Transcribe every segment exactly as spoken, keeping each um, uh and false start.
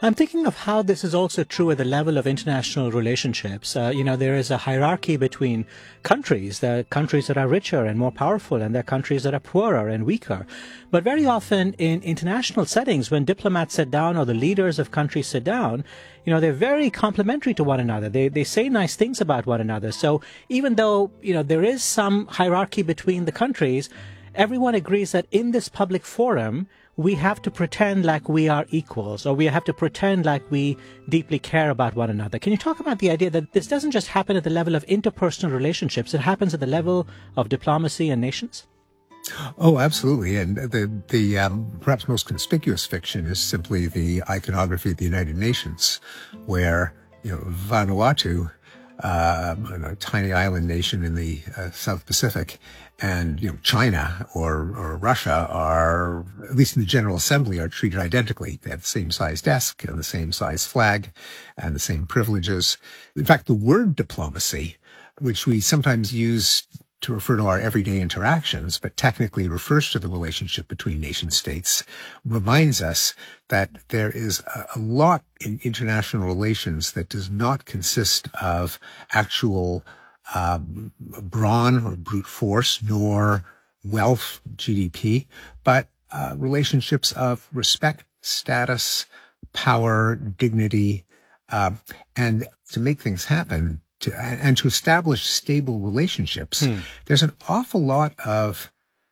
I'm thinking of how this is also true at the level of international relationships. Uh, you know, there is a hierarchy between countries. There are countries that are richer and more powerful, and there are countries that are poorer and weaker. But very often in international settings, when diplomats sit down or the leaders of countries sit down, you know, they're very complimentary to one another. They they say nice things about one another. So even though, you know, there is some hierarchy between the countries, everyone agrees that in this public forum, we have to pretend like we are equals, or we have to pretend like we deeply care about one another. Can you talk about the idea that this doesn't just happen at the level of interpersonal relationships, it happens at the level of diplomacy and nations? Oh, absolutely. And the the um, perhaps most conspicuous fiction is simply the iconography of the United Nations, where, you know, Vanuatu, uh, a tiny island nation in the uh, South Pacific, and, you know, China or, or Russia are, at least in the General Assembly, are treated identically. They have the same size desk and the same size flag and the same privileges. In fact, the word diplomacy, which we sometimes use to refer to our everyday interactions, but technically refers to the relationship between nation states, reminds us that there is a lot in international relations that does not consist of actual um, brawn or brute force, nor wealth, G D P, but uh, relationships of respect, status, power, dignity, uh, and to make things happen, To, and to establish stable relationships, hmm. there's an awful lot of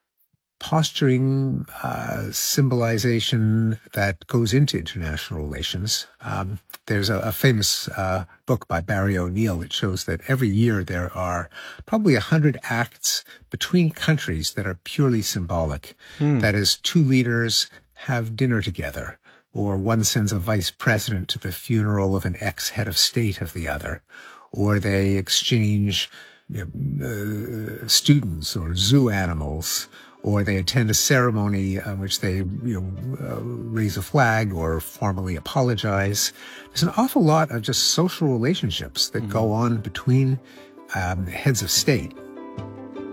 posturing, uh, symbolization that goes into international relations. Um, there's a, a famous uh, book by Barry O'Neill that shows that every year there are probably a hundred acts between countries that are purely symbolic. Hmm. That is, two leaders have dinner together, or one sends a vice president to the funeral of an ex-head of state of the other, or they exchange, you know, uh, students or zoo animals, or they attend a ceremony in which they, you know, uh, raise a flag or formally apologize. There's an awful lot of just social relationships that mm-hmm. go on between um, heads of state.